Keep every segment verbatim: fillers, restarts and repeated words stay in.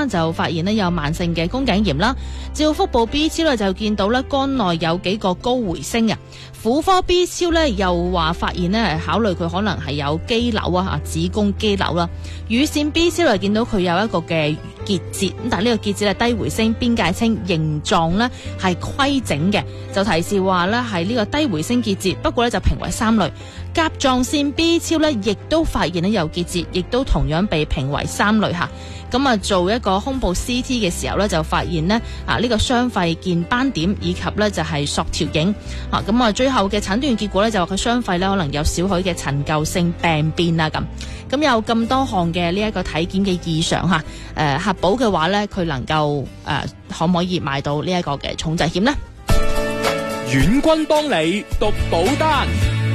就發現呢有慢性嘅宮頸炎啦。照腹部 B 超咧就見到咧肝內有幾個高回聲啊。婦科 B 超咧又話發現呢考慮佢可能係有肌瘤啊，子宮肌瘤啦。乳腺 B 超就見到佢有一個嘅結節，咁但係呢個結節係低回聲，邊界清，形狀呢係規整嘅，就提示話呢係呢個低回聲結節，不過呢就評為三類。甲狀腺 B 超呢亦都發現呢有結節，亦都同樣被評為三類吓。咁啊做一個胸部 C T 嘅時候呢，就發現呢啊呢個雙肺見斑點以及呢就係索條影啊。咁啊最後嘅診斷結果呢，就話佢雙肺呢可能有少許嘅陳舊性病變啊咁。咁有咁多項嘅呢一個體檢嘅異常吓，誒核保嘅話呢，佢能夠誒、呃、可唔可以買到呢一個嘅重疾險呢？ 遠軍幫你讀保單。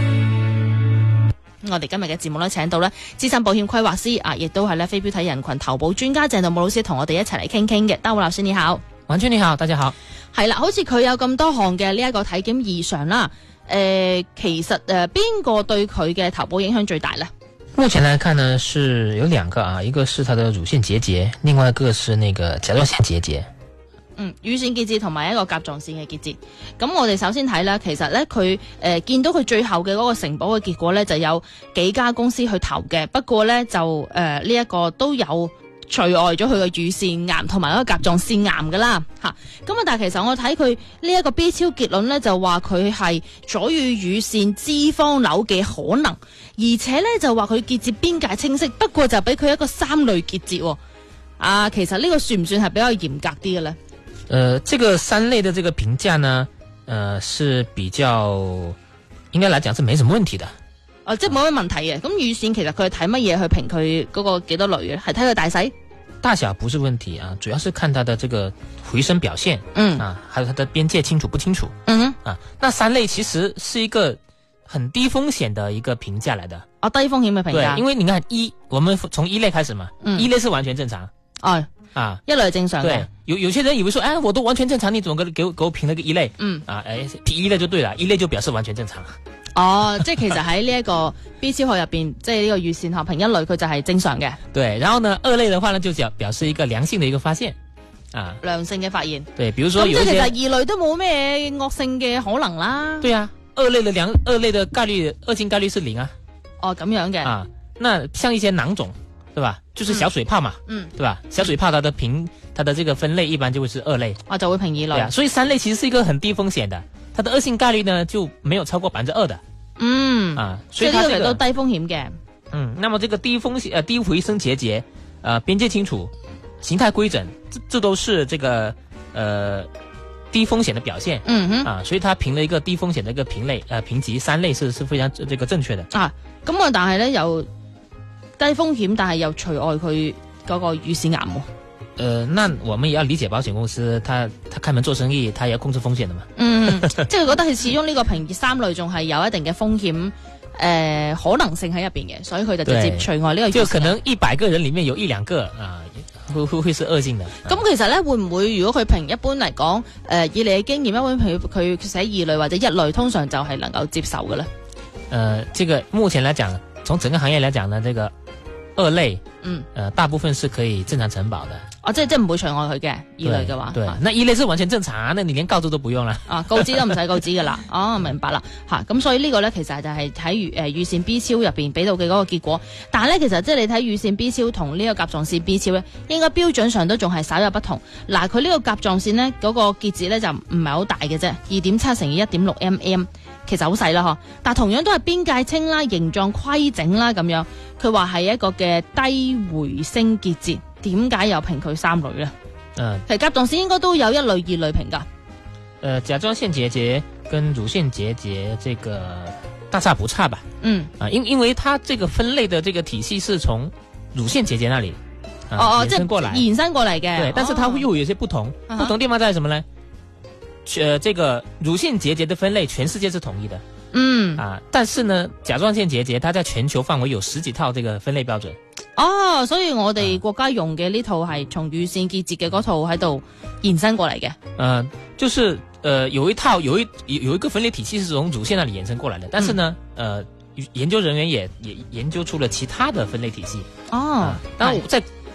我哋今日嘅節目咧，請到咧資深保險規劃師啊，亦都係咧非標體人群投保專家鄭道武老師同我哋一齊嚟傾傾嘅。大武老師你好。 完全你好，大家好。 係啦，好似佢有咁多項嘅呢一個體檢異常啦，誒、呃，其實誒邊個對佢嘅投保影響最大呢？ 目前來看呢，是有兩個啊，一個是它的乳腺結節，另外一個是那個甲狀腺結節。 嗯，乳腺結節同埋一個甲狀腺嘅結節。咁我哋首先睇啦，其實咧佢誒見到佢最後嘅嗰個承保嘅結果咧，就有幾家公司去投嘅。不過咧就誒呢一個都有除外咗佢嘅乳腺癌同埋嗰個甲狀腺癌噶啦吓。咁啊，但係其實我睇佢呢一個 B 超結論咧，就話佢係左乳乳腺脂肪瘤嘅可能，而且咧就話佢結節邊界清晰。不過就俾佢一個三類結節。啊，其實呢個算唔算係比較嚴格啲嘅咧？ 呃，這個三類的這個評價呢，呃，是比較應該來講是沒什麼問題的。 哦，即係冇乜問題嘅。咁乳腺其實佢係睇乜嘢去評佢嗰個幾多類嘅？係睇佢大細？ 大小不是問題啊，主要是看它的這個回聲表現， 嗯啊，還有它的邊界清楚不清楚， 嗯哼， 啊，那三類其實是一個很低風險的一個評價來的。 哦，低風險嘅評價。 對，因為你看一，我們從一類開始嘛， 嗯， 一類是完全正常。 哦。 啊， 一類正常嘅。 對，有有些人以為說，哎，我都完全正常，你怎麼給給我給我評了個一類？ 嗯， 啊，哎，評一類就對了，一類就表示完全正常。 哦，即係其實喺呢一個 B 超學入邊，即係呢個乳腺學評一類，佢就係正常嘅。 對，然後呢，二類的話呢，就表表示一個良性的一個發現，啊， 良性嘅發現。 對，比如說有一些， 咁即係其實二類都冇咩惡性嘅可能啦。 對啊，二類的良二類的概率惡性概率是零啊。 哦，咁樣嘅。 啊，那像一些囊腫，對吧？就是小水泡嘛， 嗯， 對吧？小水泡它的評它的這個分類一般就會是二類， 哦，就會評二類。 對啊，所以三類其實是一個很低風險的，它的惡性概率呢就沒有超過百分之二的。 嗯， 啊，所以它這個都低風險嘅。 嗯，那麼這個低風險呃低回聲結節，呃邊界清楚，形態規整，這這都是這個呃低風險的表現。 嗯哼， 啊，所以它評了一個低風險的一個評類，呃評級三類是是非常這個正確的。 啊，咁啊，但係咧又低風險，但係又除外佢嗰個乳腺癌喎。 呃，那我們也要理解保險公司，他他開門做生意，他也要控制風險的嘛。 嗯，即係覺得佢始終呢個評級三類仲係有一定嘅風險誒、呃、可能性喺入邊嘅，所以佢就直接除外呢個。 就可能一百個人裏面有一兩個啊，會會會是惡性的。咁、 啊、其實咧會唔會如果佢評一般嚟講，誒、呃、以你嘅經驗，一般佢佢寫二類或者一類，通常就係能夠接受嘅咧？誒、 呃，這個目前來講，從整個行業來講呢，這個二類， 嗯， 呃，大部分是可以正常承保的。 哦，即係即係唔會除外佢嘅二類嘅話， 對，對，那一類是完全正常啊，那你連告知都不用啦。 啊，告知都唔使告知噶啦。哦，明白啦，吓、啊、咁所以呢個咧其實就係喺乳誒乳腺 B 超入邊俾到嘅嗰個結果，但係咧其實即係你睇乳腺 B 超同呢個甲狀腺 B 超咧，應該標準上都仲係稍有不同。嗱、啊，佢呢個甲狀腺咧嗰、那個結節咧就唔係好大嘅啫，二點七乘以一點六 mm， 其實好細啦嗬。但係同樣都係邊界清啦，形狀規整啦咁樣，佢話係一個嘅低回聲結節，點解又評佢三類咧？ 嗯， 其實甲狀腺應該都有一類、二類評噶。 呃，甲狀腺結節跟乳腺結節這個大差不差吧？嗯，啊，因因為它這個分類的這個體系是從乳腺結節那裡啊、 哦哦， 延伸過來， 延伸過來嘅。 對，但是它又有些不同， 哦、 不同地方在什麼呢？呃，這個乳腺結節的分類全世界是統一的。嗯，啊，但是呢，甲狀腺結節它在全球範圍有十幾套這個分類標準。 哦，所以我哋國家用嘅呢套係從乳腺結節嘅嗰套喺度延伸過嚟嘅。 呃，就是呃有一套有一有一個分類體系是從乳腺那裡延伸過來的，但是呢，嗯、呃，研究人員也也研究出了其他的分類體系。哦，啊、當然在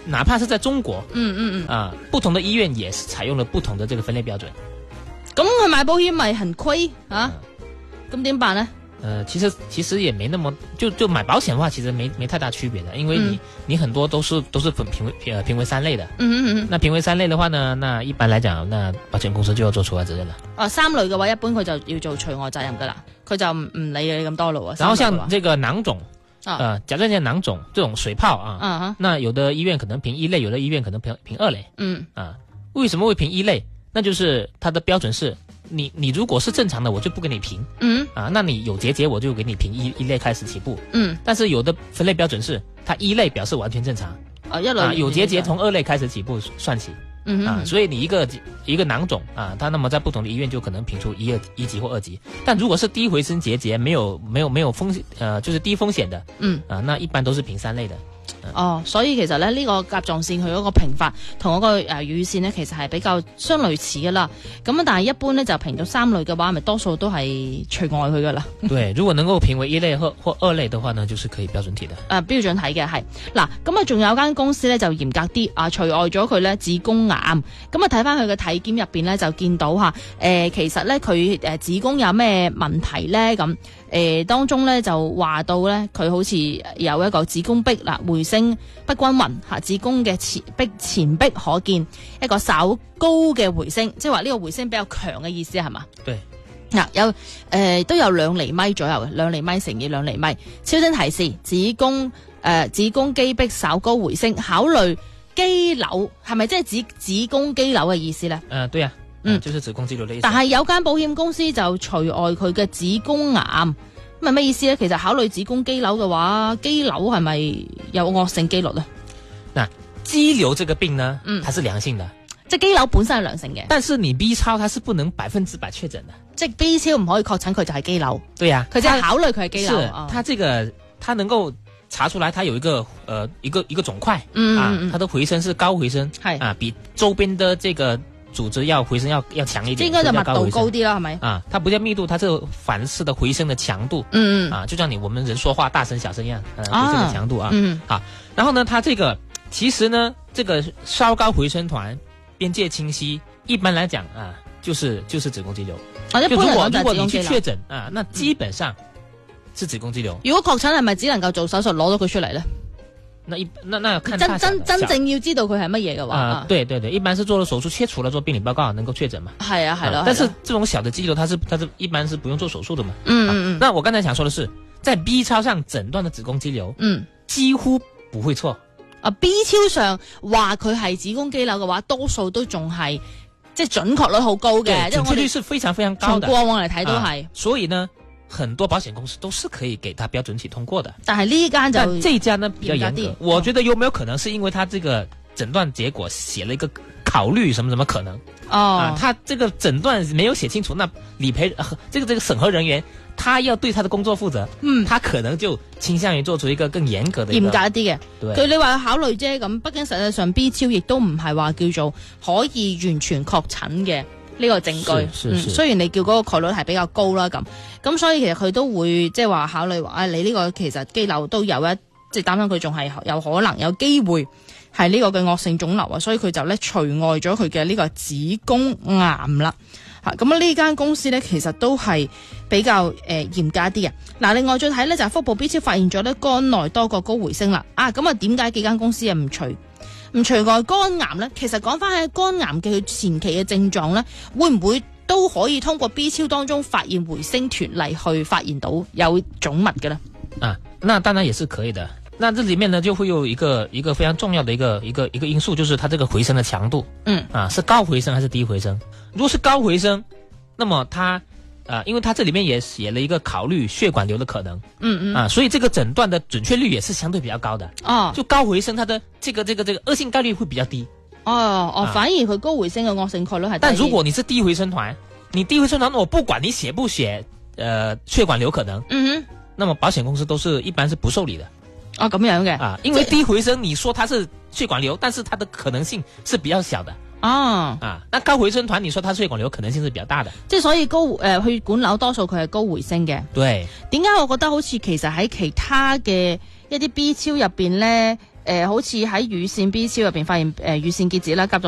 哪怕是在中國， 嗯嗯嗯， 啊、呃，不同的醫院也是採用了不同的這個分類標準。 咁佢買保險咪很虧啊？咁點辦呢？ 呃，其實其實也沒那麼就就買保險的話，其實沒沒太大區別的，因為你、嗯、你很多都是都是評評為呃評為三類的。嗯嗯嗯。那評為三類的話呢，那一般來講，那保險公司就要做除外責任了。哦，三類嘅話，一般佢就要做除外責任噶啦，佢就唔唔理你咁多咯。然後像這個囊腫，啊、呃，甲狀腺囊腫這種水泡啊，嗯哼，那有的醫院可能評一類，有的醫院可能評評二類。嗯。啊，為什麼會評一類？那就是它的標準是。你你如果是正常的，我就不給你評。嗯啊，那你有結節，我就給你評一一類開始起步。嗯，但是有的分類標準是，它一類表示完全正常。啊，一類啊有結節從二類開始起步算起。嗯啊，所以你一個一個囊腫啊，它那麼在不同的醫院就可能評出一二一級或二級。但如果是低回聲結節，沒有沒有沒有風險，呃，就是低風險的。嗯啊，那一般都是評三類的。哦，所以其實咧呢、這個甲狀腺佢嗰個評法同嗰個誒乳腺呢，其實係比較相類似噶啦。咁但係一般呢，就評到三類嘅話，咪多數都係除外佢噶啦。對，如果能夠評為一類或或二類嘅話呢，就是可以標準體的。誒、啊，標準體嘅係嗱，咁啊仲有間公司呢，就嚴格啲啊，除外咗佢呢子宮癌。咁啊睇翻佢嘅體檢入邊呢，就見到吓誒、呃，其實呢，佢誒子宮有咩問題呢？咁。誒、呃，當中咧就話到咧，佢好似有一個子宮壁嗱回聲不均勻吓，子宮嘅前壁前壁可見一個稍高嘅回聲，即係話呢個回聲比較強嘅意思係嘛？對，嗱、啊、有誒、呃、都有兩厘米左右嘅，兩厘米乘以兩厘米。超聲提示子宮誒、呃、子宮肌壁稍高回聲，考慮肌瘤係咪即係指子宮肌瘤嘅意思咧？誒、呃，對啊。嗯，就是子宮肌瘤的意思。但係有間保險公司就除外佢嘅子宮癌，咁係咩意思咧？其實考慮子宮肌瘤嘅話，肌瘤係咪有惡性機率咧？嗱，肌瘤這個病呢，嗯，它是良性的，即係肌瘤本身係良性嘅。但是你 B 超它是不能百分之百確診的，即係 B 超唔可以確診佢就係肌瘤。對呀、啊，佢就係考慮佢係肌瘤。是，它這個它能夠查出來，它有一個呃一個一個腫塊，嗯啊，它的回聲是高回聲，係啊，比周邊的這個。組織要回聲要要強一點，應該就密度高啲啦，係咪？啊，它不叫密度，它是反射的回聲的強度。嗯嗯。啊，就像你我們人說話大聲小聲一樣，呃、回聲的強度啊。嗯。好，然後呢，它這個其實呢，這個稍高回聲團邊界清晰，一般來講啊，就是就是子宮肌瘤。啊，就如果如果你去確診啊，那基本上是子宮肌瘤。如果確診係咪只能夠做手術攞到佢出嚟咧？那一那那要看真真真正要知道佢係乜嘢嘅話啊、呃，對對對，一般是做了手術切除了做病理報告能夠確診嘛。係啊係咯、啊，但是這種小的肌瘤，它是它是一般是不用做手術的嘛。嗯嗯嗯。那我剛才想說的是，在 B 超上診斷的子宮肌瘤，嗯，幾乎不會錯。啊 B 超上話佢係子宮肌瘤嘅話，多數都仲係即係準確率好高嘅，準確率是非常非常高的。從過往嚟睇都係、啊。所以呢。很多保險公司都是可以給他標準體通過的，但係呢間就但這家呢比較嚴格。我覺得有沒有可能是因為他這個診斷結果寫了一個考慮什麼什麼可能？哦，啊，他這個診斷沒有寫清楚，那理賠、呃、這個這個審核人員他要對他的工作負責，嗯，他可能就傾向於做出一個更嚴格的嚴格一啲嘅。對，佢你話考慮啫，咁畢竟實際上 B 超亦都唔係話叫做可以完全確診嘅。呢、這個證據，是是是嗯，雖然你叫嗰個概率係比較高啦，咁咁所以其實佢都會即係話考慮話，啊你呢個其實肌瘤都有一即係擔心佢仲係有可能有機會係呢個嘅惡性腫瘤啊，所以佢就咧除外咗佢嘅呢個子宮癌啦。嚇咁啊呢間公司咧其實都係比較誒、呃、嚴格啲嘅。嗱，另外再睇咧就係、是、腹部 B 超發現咗咧肝內多個高回聲啦。啊咁啊點解幾間公司啊唔除？唔除外肝癌咧，其實講翻喺肝癌嘅佢前期嘅症狀咧，會唔會都可以通過 B 超當中發現回聲團嚟去發現到有腫物嘅咧？啊，那當然也是可以的。那這裡面呢就會有一個一個非常重要的一個一個一個因素，就是它這個回聲的強度。嗯，啊，是高回聲還是低回聲？如果是高回聲，那麼它。啊，因為它這裡面也寫了一個考慮血管瘤的可能，嗯嗯，啊，所以這個診斷的準確率也是相對比較高的。哦，就高回聲，它的這個這個這個惡性概率會比較低。哦哦，啊、反而佢高回聲嘅惡性概率係低。但如果你是低回聲團，你低回聲團，我不管你寫不寫，呃，血管瘤可能，嗯哼，那麼保險公司都是一般是不受理的。哦，咁樣嘅啊，因為低回聲，你說它是血管瘤，但是它的可能性是比較小的。哦，啊，那高回聲團，你說它血管瘤可能性是比較大的，即係所以高誒、呃、血管瘤多數佢係高回聲嘅。對，點解我覺得好似其實喺其他嘅一啲 B 超入邊咧，誒、 呃、好似喺乳腺 B 超入邊發現誒乳腺結節啦，甲狀